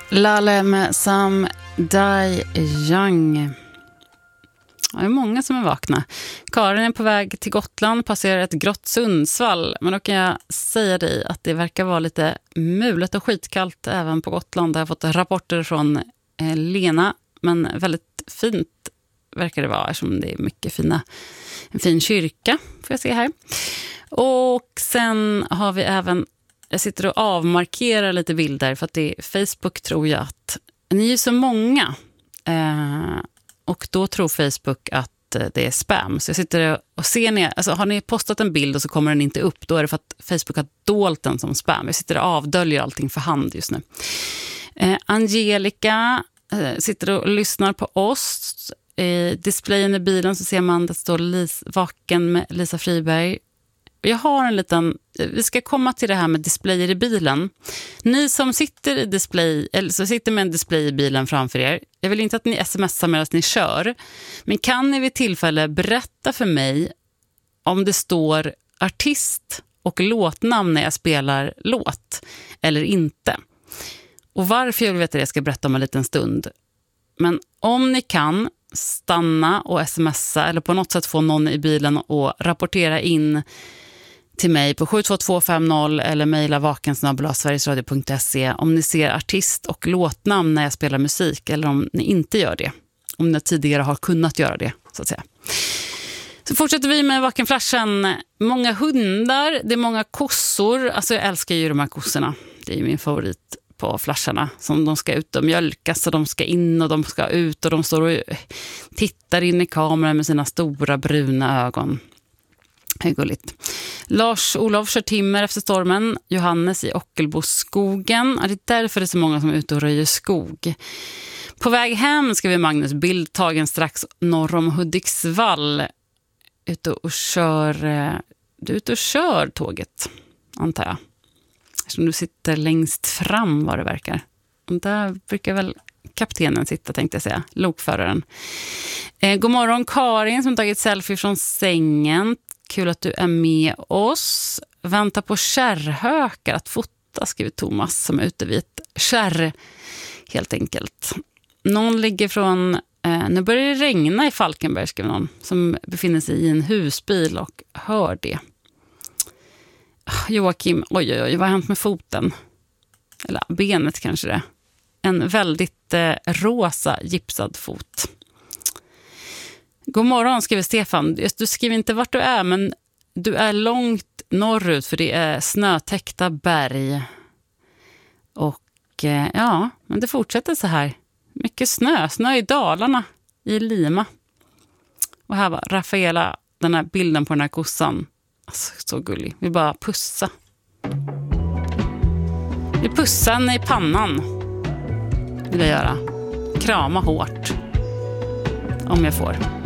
Laleh med Sam Dai Young. Det är många som är vakna. Karin är på väg till Gotland, passerar ett grått Sundsvall. Men då kan jag säga dig att det verkar vara lite mulet och skitkallt även på Gotland. Jag har fått rapporter från Lena, men väldigt fint verkar det vara eftersom det är mycket en fin kyrka, får jag se här. Och sen har vi även, jag sitter och avmarkerar lite bilder för att det är Facebook, tror jag att ni är så många. Och då tror Facebook att det är spam. Så jag sitter och ser, alltså har ni postat en bild och så kommer den inte upp, då är det för att Facebook har dolt den som spam. Jag sitter och avdöljer allting för hand just nu. Angelica sitter och lyssnar på oss. I displayen i bilen så ser man att det står vaken med Lisa Friberg. Jag har en liten, vi ska komma till det här med displayer i bilen. Ni som sitter i display, eller så sitter med en display i bilen framför er. Jag vill inte att ni smsar medan ni kör. Men kan ni vid tillfälle berätta för mig om det står artist och låtnamn när jag spelar låt eller inte? Och varför jag vill veta det ska jag berätta om en liten stund. Men om ni kan stanna och smsa eller på något sätt få någon i bilen och rapportera in till mig på 72250 eller mejla vakensnabel@sverigesradio.se om ni ser artist och låtnamn när jag spelar musik eller om ni inte gör det. Om ni tidigare har kunnat göra det, så att säga. Så fortsätter vi med Vakenflashen. Många hundar, det är många kossor. Alltså jag älskar ju de här kossorna. Det är ju min favorit på flasharna. Som de ska ut och mjölkas och de ska in och de ska ut och de står och tittar in i kameran med sina stora bruna ögon. Det är gulligt. Lars-Olof kör timmer efter stormen. Johannes i Ockelboskogen. Ja, det är därför det är så många som är ute och röjer skog. På väg hem ska vi Magnus bild tagen strax norr om Hudiksvall. Du är ute och kör tåget, antar jag. Som du sitter längst fram vad det verkar. Och där brukar väl kaptenen sitta, tänkte jag säga. Lokföraren. God morgon Karin som tagit selfie från sängen. Kul att du är med oss. Vänta på kärrhökar att fota, skriver Thomas som är ute vid ett kärr helt enkelt. Någon ligger från, nu börjar det regna i Falkenberg, skriver någon, som befinner sig i en husbil och hör det. Joakim, oj, vad har hänt med foten? Eller benet kanske det. En väldigt rosa gipsad fot. God morgon, skriver Stefan. Du skriver inte vart du är, men du är långt norrut för det är snötäckta berg. Och ja, men det fortsätter så här. Mycket snö i Dalarna, i Lima. Och här var Rafaela, den här bilden på den här kossan. Alltså, så gullig. Vi bara pussa. Vi pussar henne i pannan. Vill jag göra. Krama hårt. Om jag får.